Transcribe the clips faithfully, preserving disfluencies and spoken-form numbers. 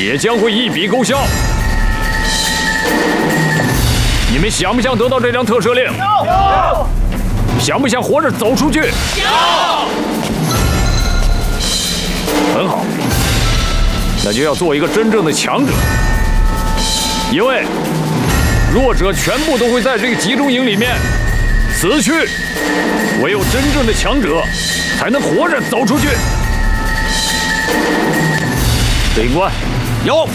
也将会一笔勾销。你们想不想得到这张特赦令？ 有。 想不想活着走出去？ 有。 很好，那就要做一个真正的强者，因为弱者全部都会在这个集中营里面死去，唯有真正的强者才能活着走出去。指挥官，有。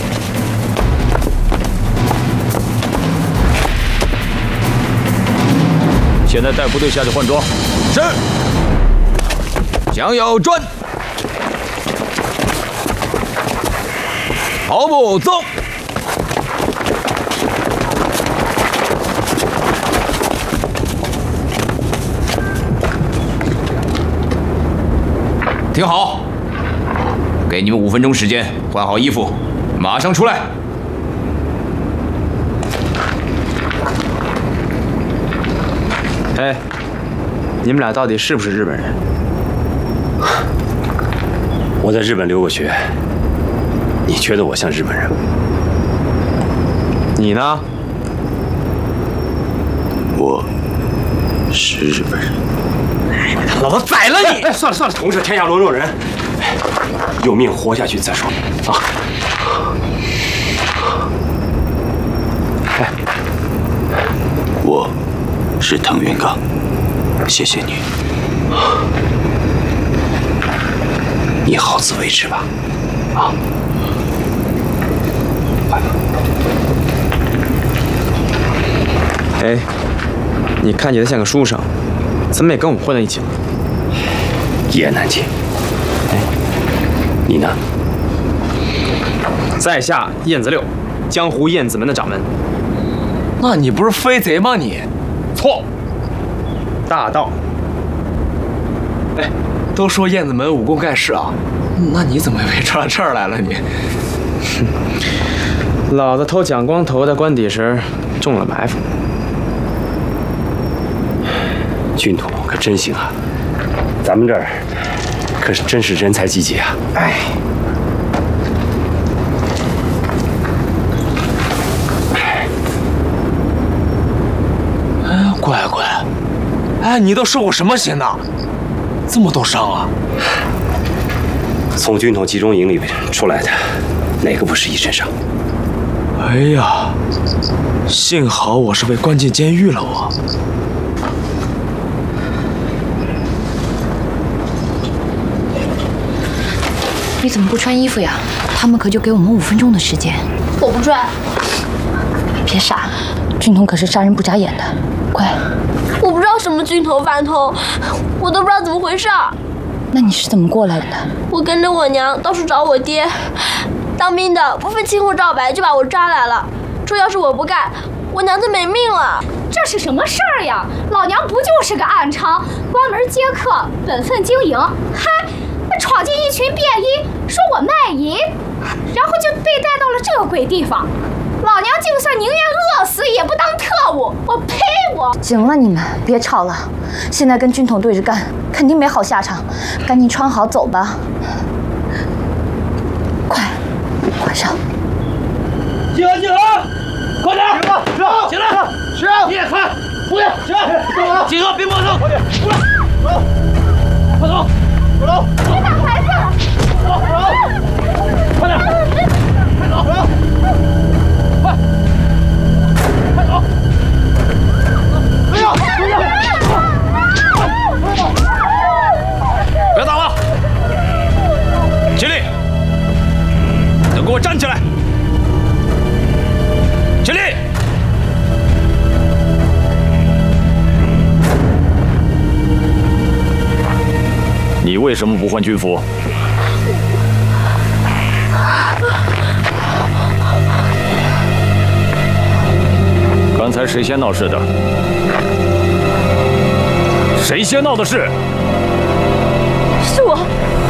现在带部队下去换装。 是。将要转。跑步走。听好，给你们五分钟时间换好衣服，马上出来。 哎，你们俩到底是不是日本人？ 我在日本留过学，你觉得我像日本人吗？ 你呢？ 我是日本人。 老子宰了你！ 哎，算了算了，同是天下沦落人，有命活下去再说啊！ 哎，我是藤原刚，谢谢你，你好自为之吧，啊！快吧。 哎，你看起来像个书生，怎么也跟我们混在一起了？ 一言难尽。哎，你呢？ 在下燕子六，江湖燕子门的掌门。 那你不是飞贼吗你？ 错，大盗。 哎，都说燕子门武功盖世啊，那你怎么被抓到这儿来了你？ 老子偷蒋光头的官邸时中了埋伏。 军统可真行啊，咱们这儿可是真是人才济济啊！ 哎。 乖乖，哎，你都受过什么刑呢？这么多伤啊！ 从军统集中营里出来的，哪个不是一身伤？ 哎呀，幸好我是被关进监狱了，我。 你怎么不穿衣服呀？他们可就给我们五分钟的时间。 我不转。 别傻了，军统可是杀人不眨眼的。快！ 我不知道什么军统反统，我都不知道怎么回事。 那你是怎么过来的？ 我跟着我娘到处找我爹，当兵的不分青红皂白就把我抓来了，说要是我不干，我娘就没命了。 这是什么事儿呀？老娘不就是个暗娼，关门接客，本分经营，还闯进一群便衣，说我卖淫，然后就被带到了这个鬼地方。老娘就算宁愿饿死也不当特务，我呸！我行了，你们别吵了，现在跟军统对着干，肯定没好下场。赶紧穿好走吧，快，快上！ 集合集合，快点！集合，是啊，起来，是啊，你也看，不对，是啊，集合，别冒生，快点，过来，走，快走，快走， 别打孩子， 走，快走，快点，快走，快走。快！快走！哎呀！ 不要打了！起立！都给我站起来！起立！你为什么不换军服？刚才谁先闹事的？谁先闹的事？ 是我，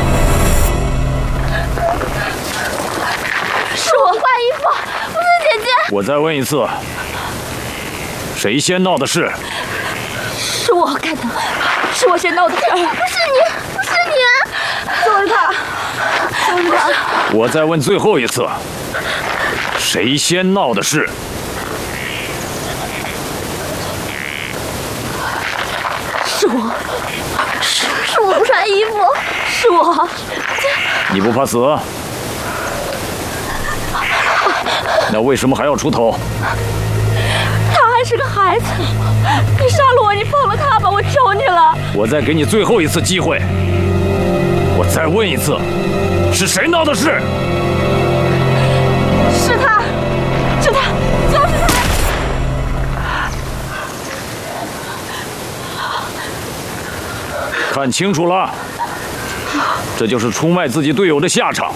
是我换衣服，不是姐姐。 我再问一次，谁先闹的事？ 是我干的，是我先闹的事，不是你，不是你，就是他，就是他。 我再问最后一次， 谁先闹的事？ 是我，是是我不穿衣服，是我。 你不怕死？那为什么还要出头？ 他还是个孩子，你杀了我，你放了他吧，我求你了。 我再给你最后一次机会，我再问一次，是谁闹的事？ 是他，是他，就是他。 看清楚了，这就是出卖自己队友的下场。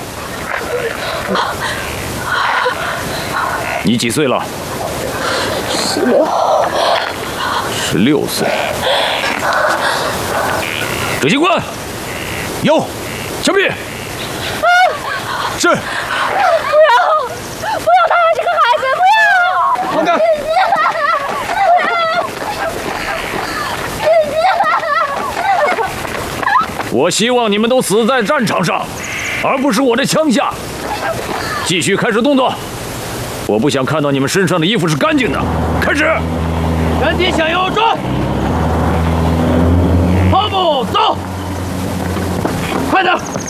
你几岁了？ 十六。 十六岁。执行官，有，枪毙。 啊！ 是。 不要，不要，他还是个孩子，不要。 放开。 我希望你们都死在战场上，而不是我的枪下。继续开始动作。我不想看到你们身上的衣服是干净的。开始， 原地向右转，跑步走，快点。